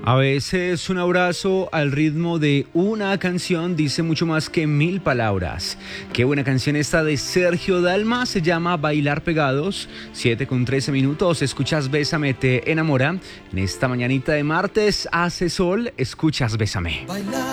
A veces un abrazo al ritmo de una canción dice mucho más que 1000 palabras. Qué buena canción esta de Sergio Dalma, se llama Bailar Pegados, 7:13. Escuchas Bésame, te enamora. En esta mañanita de martes hace sol, escuchas Bésame. Bailar